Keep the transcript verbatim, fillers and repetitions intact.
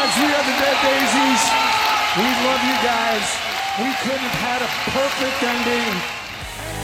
guys. We are the Dead Daisies. We love you guys. We couldn't have had a perfect ending.